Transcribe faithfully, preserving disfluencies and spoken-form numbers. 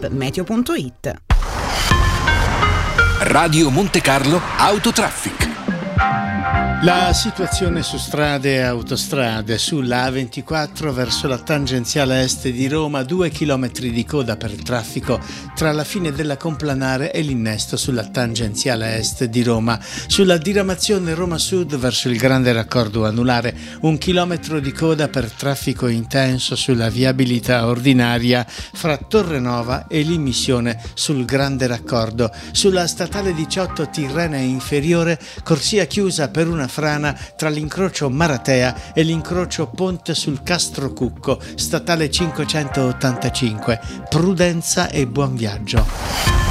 meteo punto it. Radio Monte Carlo Autotraffic. La situazione su strade e autostrade: sulla A ventiquattro verso la tangenziale est di Roma, due chilometri di coda per traffico tra la fine della Complanare e l'innesto sulla tangenziale est di Roma. Sulla diramazione Roma Sud verso il grande raccordo anulare, un chilometro di coda per traffico intenso sulla viabilità ordinaria fra Torrenova e l'immissione sul grande raccordo. Sulla statale diciotto Tirrenia inferiore, corsia chiusa per una frana tra l'incrocio Maratea e l'incrocio Ponte sul Castro Cucco, statale cinquecentottantacinque. Prudenza e buon viaggio.